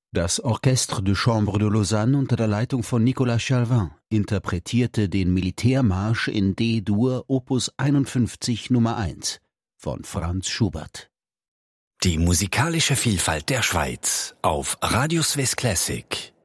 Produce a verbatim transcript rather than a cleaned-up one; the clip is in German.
Das Orchestre de Chambre de Lausanne unter der Leitung von Nicolas Chailvan interpretierte den Militärmarsch in D-Dur Opus einundfünfzig Nummer eins von Franz Schubert. Die musikalische Vielfalt der Schweiz auf Radio Swiss Classic.